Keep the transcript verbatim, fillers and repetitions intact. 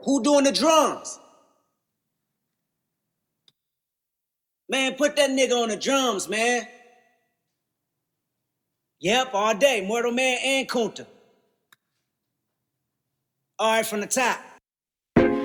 Who doing the drums? Man, put that nigga on the drums, man. Yep, all day. Muerto Man and Kunta. All right, from the top.